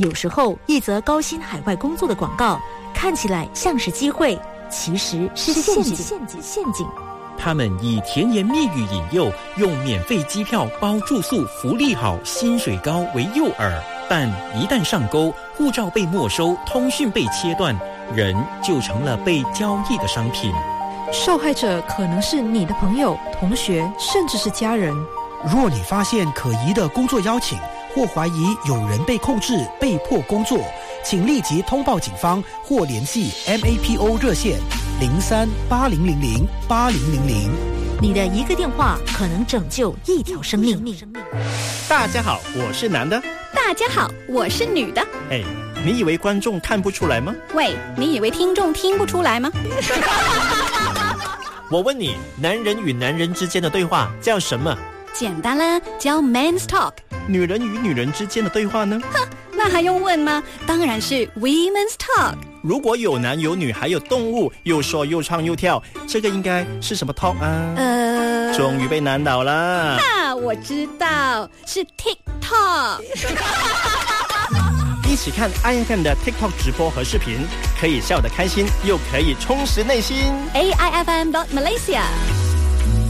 有时候，一则高薪海外工作的广告看起来像是机会，其实是陷阱。 他们以甜言蜜语引诱，用免费机票包住宿、福利好、薪水高为诱饵，但一旦上钩，护照被没收，通讯被切断，人就成了被交易的商品。 受害者可能是你的朋友、同学，甚至是家人。 若你发现可疑的工作邀请，或怀疑有人被控制、被迫工作，请立即通报警方或联系 MAPO 热线03-8000-8000。 你的一个电话可能拯救一条生命。 大家好，我是男的。 大家好，我是女的。 哎，你以为观众看不出来吗？ 喂，你以为听众听不出来吗？ 我问你，男人与男人之间的对话叫什么？ 简单啦，叫 Men's Talk。 女人与女人之间的对话呢？ 哼，那还用问吗？当然是 Women's Talk。 如果有男有女还有动物，又说又唱又跳，这个应该是什么 talk 啊？终于被难倒了。 我知道，是 TikTok。 一起看 IFM 的 TikTok 直播和视频，可以笑得开心，又可以充实内心。 AIFM.Malaysia